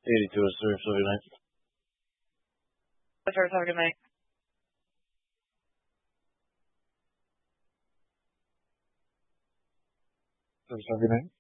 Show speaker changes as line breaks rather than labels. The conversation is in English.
82 is sir. So good night.
Sir, have a good night.
Sir, have a good night.